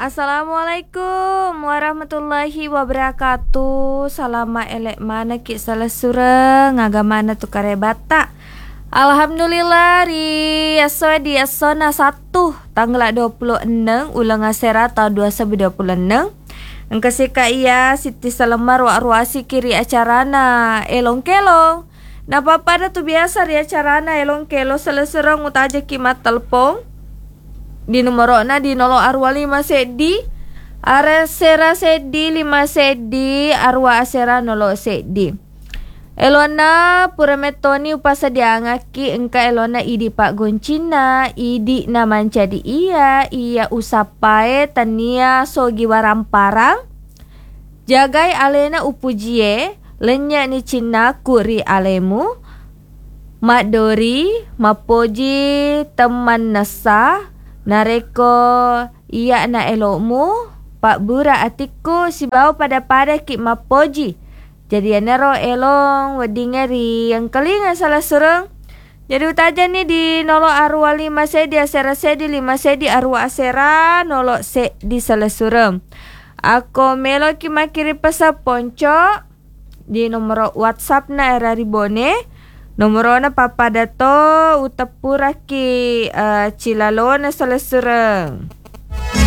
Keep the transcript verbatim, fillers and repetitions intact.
Assalamualaikum warahmatullahi wabarakatuh. Salama elek mana ki salah sureng ngagamana tu karebata. Alhamdulillah ri aso di asona satu tanggal dua puluh enam ulang asera tahun dua ribu dua puluh enam. Engkasika iya Siti Salemar wa ruasi kiri acarana elong kelong. Napa pada tu biasa ri acarana elong kelo salah sureng utaja kimat telpon. Di nomorona di nolo arwa lima sedi are sera sedi lima sedi arwa asera nolo sedi elona pura metoni upasa diangaki engka elona idi pak goncina idi na mancadi iya iya usapae tania sogi waramparang jagai alena upujie lenya ni cina kuri alemu madori mapoji teman nasa nareko iya na elokmu Pak Bura atiku si bau pada pada ki mapoji jadi anero elong wedingeri yang kelinga salah sureng jadi utaja nih di nolo arwa lima sedi asera sedi lima sedi arwa asera nolo se di salah sureng aku melo ki makiri pesa ponco di nomor WhatsApp na era ribone nomorona papa dato utapura ki uh, cilalona salah sureng.